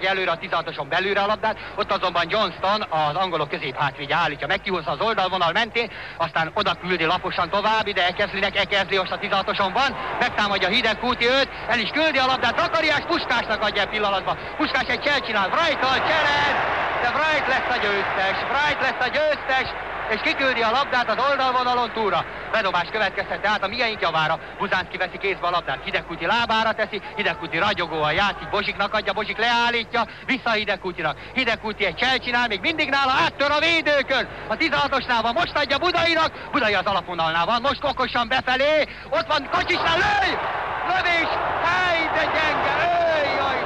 vágja előre a 16-oson belülre a labdát, ott azonban Johnston az angolok középhátvédje állítja, megkihozza az oldalvonal mentén, aztán oda küldi laposan tovább, ide Ekerslinek, Ekersli most a 16-oson van, megtámadja Hidegkúti őt, el is küldi a labdát, Zakariás Puskásnak adja pillanatban. Puskás egy csel csinál, Wright-tal cselez, de Wright lesz a győztes, és kiküldi a labdát az oldalvonalon túlra. Bedobás következhet tehát a mieink javára. Buzánszky veszi kézbe a labdát, Hidegkúti lábára teszi, Hidegkúti ragyogóan játszik, Bozsiknak adja, Bozsik leállítja, vissza Hidegkútinak. Hidegkúti egy csel csinál, még mindig nála áttör a védőkön. A 16-osnál van, most adja Budainak, Budai az alapvonalnál van, most okosan befelé, ott van Kocsisnál, lövés, hely, de gyenge, jaj,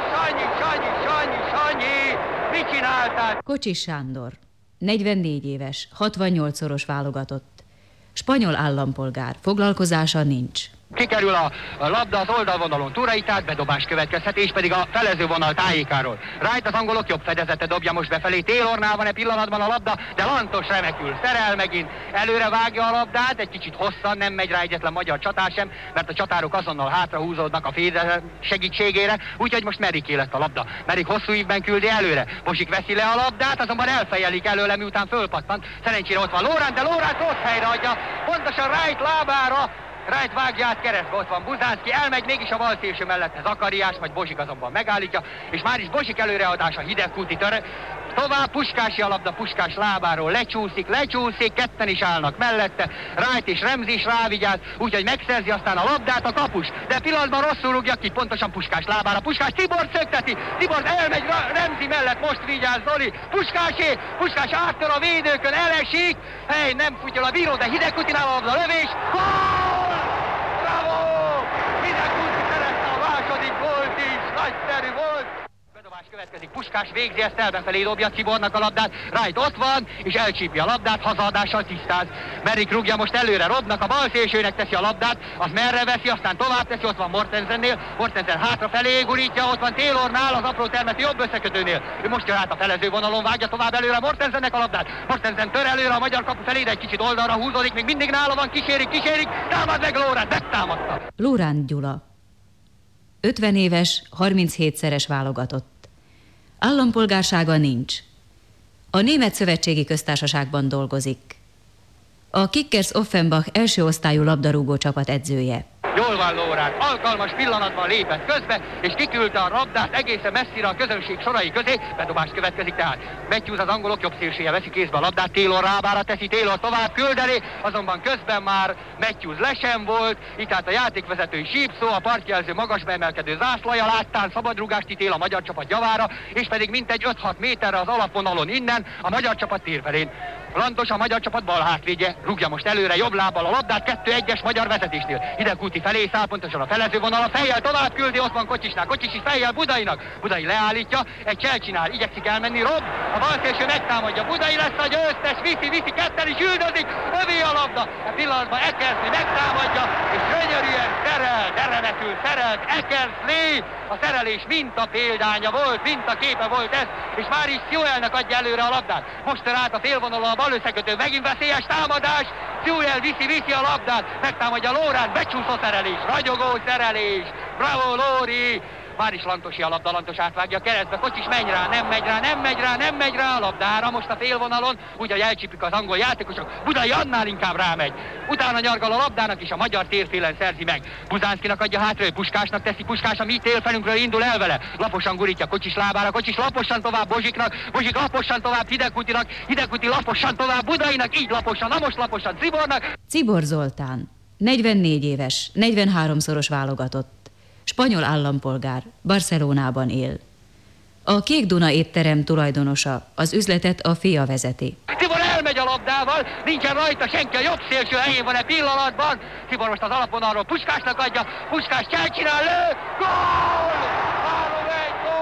Sanyi, mit csináltál? Kocsis Sándor, 44 éves, 68-szoros válogatott. Spanyol állampolgár, foglalkozása nincs. Kikerül a labda az oldalvonalon túrai, tehát bedobás következhet, és pedig a felezővonal tájékáról. Wright az angolok jobb fedezete dobja most befelé, Taylornál van pillanatban a labda, de Lantos remekül szerel megint, előre vágja a labdát, egy kicsit hosszan, nem megy rá egyetlen magyar csatár sem, mert a csatárok azonnal hátra húzódnak a fél segítségére, úgyhogy most Meriké lett a labda. Merik hosszú ívben küldi előre, Bozsik veszi le a labdát, azonban elfejelik előle, miután fölpattant. Szerencsére ott van Lórán, de Lórán rossz helyre adja, pontosan Wright lábára. Wright vágja át keresztbe, ott van Buzánszky, elmegy mégis a bal szélső mellette Zakariás, majd Bozsik azonban megállítja, és már is Bozsik előreadása Hidegkúti tovább, Puskási a labda, Puskás lábáról lecsúszik, ketten is állnak mellette, Wright és Remzi is rávigyáz, úgyhogy megszerzi aztán a labdát a kapus, de pillanatban rosszul rúgja ki, pontosan Puskás lábára, Puskás Tibor szökteti, Tibor elmegy Remzi mellett, most vigyáz Zoli, Puskás áttör a védőkön, elesik, nem futja a bíró, de Hidegkútinál a labda, lövés, gól! Bravo! Hidegkúti szerezte a második gólt is, nagyszerű volt! Bedobás következik, Puskás végzi ezt, elbefelé dobja Cibornak a labdát, Wright ott van, és elcsípi a labdát, hazaadással tisztáz. Merik rúgja most előre, Robnak a bal szélsőnek teszi a labdát, az merre veszi, aztán tovább teszi, ott van Mortensennél, Mortensen hátrafelé gurítja, ott van Taylornál, az apró termetű jobb összekötőnél. Ő most jön át a felező vonalon, vágja tovább előre Mortensennek a labdát. Mortensen tör előre a magyar kapu felé, de egy kicsit oldalra húzódik, még mindig nála van, kísérik, támad meg Lórán, megtámadta. Lórán Gyula, 50 éves, 37-szeres válogatott. Állampolgársága nincs. A Német Szövetségi Köztársaságban dolgozik. A Kickers Offenbach első osztályú labdarúgó csapat edzője. Jól van Lórán, alkalmas pillanatban lépett közbe, és kiküldte a labdát egészen messzire a közönség sorai közé, bedobás következik tehát. Matthews az angolok jobb szélsője veszi kézbe a labdát, Taylor lábára teszi, Taylor tovább küldeni, azonban közben már Matthews lesen volt, itt tehát a játékvezetői sípszó, a partjelző magasba emelkedő zászlaja láttán szabadrúgást ítél a magyar csapat javára, és pedig mintegy 5-6 méterre az alapvonalon innen a magyar csapat térfelén. Lantos, a magyar csapat bal hátvédje, rúgja most előre jobb lábbal a labdát, 2-1-es magyar vezetésnél. Hidegkúti felé száll, pontosan a felezővonal, a fejjel tovább küldi, ott van Kocsisnál, Kocsis is fejjel Budainak. Budai leállítja, egy csel csinál, igyekszik elmenni, Rob, a bal szélső megtámadja, Budai lesz a győztes, viszi, ketten is üldözik, övé a labda, a pillanatban Ekersli megtámadja, és gyönyörűen szerel, de remekül szerelt Ekersli, a szerelés mintapéldánya volt, mintaképe volt ez, és már is Sewellnek adja előre a labdát. Most tör át a félvonalon a bal összekötő, megint veszélyes támadás, Sewell viszi a labdát, megtámadja Lórán, becsúszó szerelés, ragyogó szerelés, bravo Lóri! Már is Lantosi a labda, Lantos átvágja keresztbe, Kocsis nem megy rá a labdára, most a félvonalon, úgyhogy elcsípik az angol játékosok, Budai annál inkább rámegy. Utána nyargal a labdának, és a magyar térfélen szerzi meg. Buzánszkynak adja hátra, Puskásnak teszi, Puskás a mi térfelünkről indul el vele. Laposan gurítja Kocsis lábára, Kocsis laposan tovább Bozsiknak, Bozsik laposan tovább Hidegkútinak, Hidegkúti laposan tovább Budainak, így laposan, na most laposan Cibornak. Cibor Zoltán, 44 éves, 43-szoros válogatott. Spanyol állampolgár, Barcelonában él. A Kék Duna étterem tulajdonosa, az üzletet a fia vezeti. Tibor elmegy a labdával, nincsen rajta senki, a jobb szélső helyén van pillanatban. Tibor most az alapvonalról Puskásnak adja, Puskás csinál, lő, gól! 3-1, gól!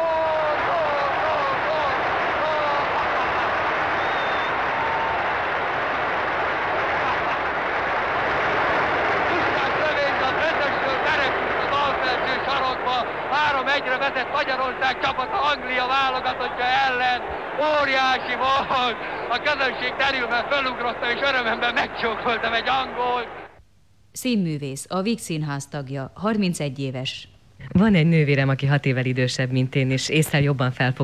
Sarokba 3-1-re vezet Magyarország csapata Anglia válogatottja ellen. Óriási volt! A közönség terülben fölugrottam, és örömömben megcsókoltam egy angolt. Színművész, a Víg Színház tagja, 31 éves. Van egy nővérem, aki 6 évvel idősebb, mint én, és ésszel jobban felfog